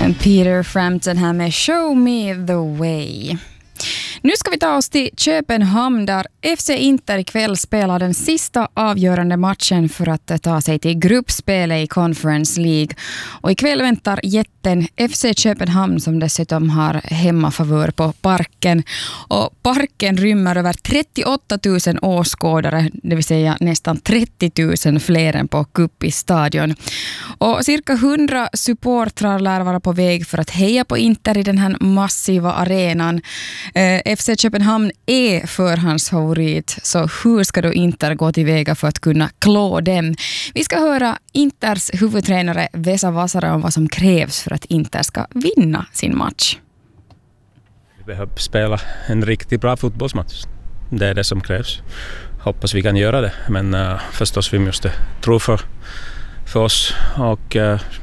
Peter Frampton här med Show Me The Way. Nu ska vi ta oss till Köpenhamn där FC Inter ikväll spelar den sista avgörande matchen för att ta sig till gruppspelet i Conference League. Och ikväll väntar jätten FC Köpenhamn som dessutom har hemmafavör på Parken. Och Parken rymmer över 38 000 åskådare, det vill säga nästan 30 000 fler än på Kupi stadion. Och cirka 100 supportrar lär vara på väg för att heja på Inter i den här massiva arenan. FC Köpenhamn är förhandsfavorit, så hur ska då Inter gå tillväga för att kunna klå dem? Vi ska höra Inters huvudtränare Vesa Vasara om vad som krävs för att Inter ska vinna sin match. Vi behöver spela en riktigt bra fotbollsmatch. Det är det som krävs. Hoppas vi kan göra det, men förstås vi måste tro för oss och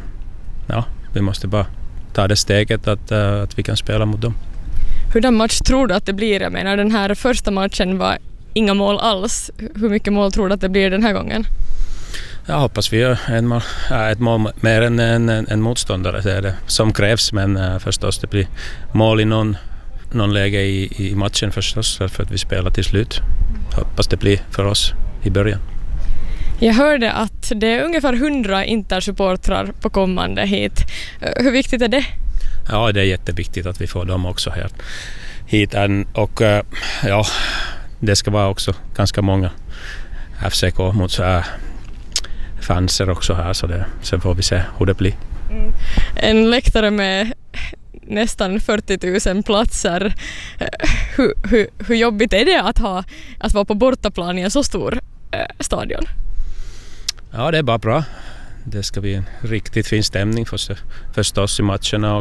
vi måste bara ta det steget att vi kan spela mot dem. Hur match tror du att det blir? Jag menar, den här första matchen var inga mål alls. Hur mycket mål tror du att det blir den här gången? Jag hoppas vi gör ett mål mer än en motståndare. Det är det som krävs, men förstås det blir mål i någon läge i matchen förstås för att vi spelar till slut. Hoppas det blir för oss i början. Jag hörde att det är ungefär 100 Inter-supportrar på kommande hit. Hur viktigt är det? Ja, det är jätteviktigt att vi får dem också hit. Och det ska vara också ganska många FCK mot fanser också här, så får vi se hur det blir. En läktare med nästan 40 000 platser. Hur jobbigt är det att vara på bortaplan i en så stor stadion? Ja, det är bara bra. Det ska bli en riktigt fin stämning förstås i matcherna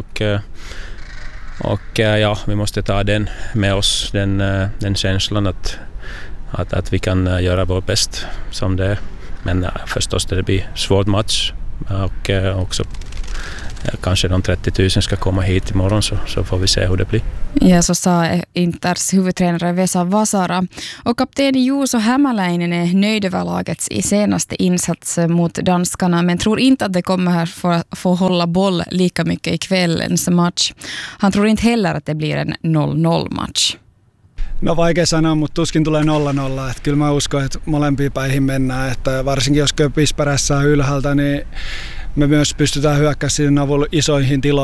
och vi måste ta den med oss, den känslan att vi kan göra vårt bäst som det är. Men förstås det blir svårt match och också kanske de 30 000 ska komma hit imorgon, så får vi se hur det blir. Ja, så sa Inters huvudtränare Vesa Vasara. Och kapten Juuso Hämäläinen är nöjd över lagets i senaste insats mot danskarna, men tror inte att det kommer här för att få hålla boll lika mycket i kvällens match. Han tror inte heller att det blir en 0-0-match. No vaikea sanoa, mutta tuskin tulee 0-0. Että kyllä mä uskon, että molempiin päihin mennään. Että varsinkin jos Köpis perässä on ylhäältä, niin me myös pystytään hyökkämään siinä avulla isoihin tiloihin.